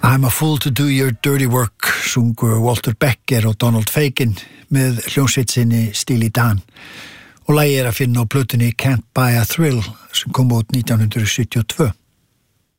I'm a fool to do your dirty work sungur Walter Becker og Donald Fagen með hljómsveit sinni Steely Dan og lagið að finna á plötunni Can't Buy a Thrill sem kom út 1972.